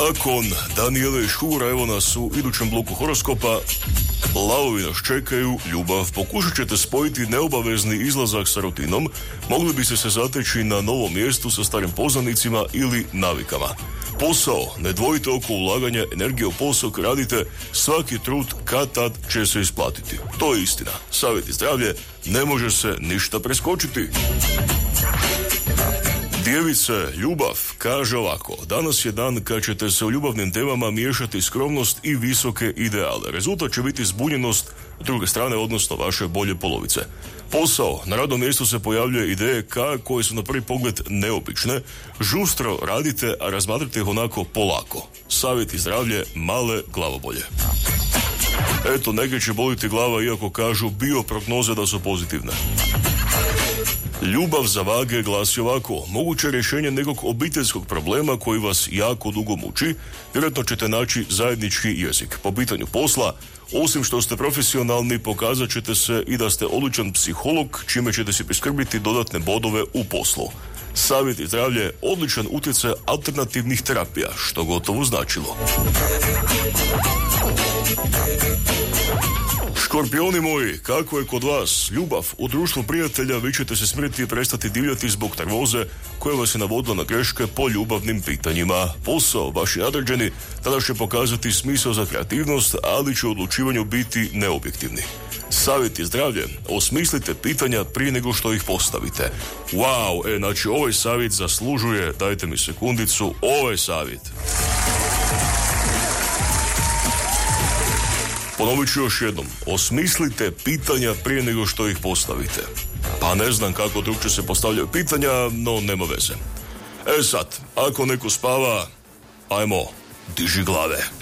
Nakon Danijele Šura, evo nas u idućem bloku horoskopa. Lavovi nas čekaju, ljubav. Pokušat ćete spojiti neobavezni izlazak sa rutinom. Mogli bi se zateći na novom mjestu sa starim poznanicima ili navikama. Posao, ne dvojite oko ulaganja energije u posao koji radite, svaki trud kad-tad će se isplatiti. To je istina. Savjet i zdravlje, ne može se ništa preskočiti. Djevice, ljubav, kaže ovako: danas je dan kad ćete se u ljubavnim temama miješati skromnost i visoke ideale. Rezultat će biti zbunjenost druge strane, odnosno vaše bolje polovice. Posao, na radnom mjestu se pojavljuje ideje koje su na prvi pogled neobične. Žustro radite, a razmatrate ih onako polako. Savjet i zdravlje, male glavobolje. Eto, neke će boliti glava iako kažu bio prognoze da su pozitivne. Ljubav za vage glasi ovako: moguće rješenje nekog obiteljskog problema koji vas jako dugo muči, vjerojatno ćete naći zajednički jezik. Po pitanju posla, osim što ste profesionalni, pokazat ćete se i da ste odličan psiholog, čime ćete si priskrbiti dodatne bodove u poslu. Savjet i zdravlje, odličan utjecaj alternativnih terapija, što gotovo značilo. Škorpioni moji, kako je kod vas? Ljubav, u društvu prijatelja vi ćete se smiriti i prestati divljati zbog nervoze koja vas je navodila na greške po ljubavnim pitanjima. Posao, vaši nadređeni, tada će pokazati smisao za kreativnost, ali će u odlučivanju biti neobjektivni. Savjet i zdravlje, osmislite pitanja prije nego što ih postavite. Wow, znači ovaj savjet zaslužuje, dajte mi sekundicu, ovaj savjet. Ponovit ću još jednom, osmislite pitanja prije nego što ih postavite. Pa ne znam kako drugče se postavljaju pitanja, no nema veze. Sad, ako neko spava, ajmo, diži glave.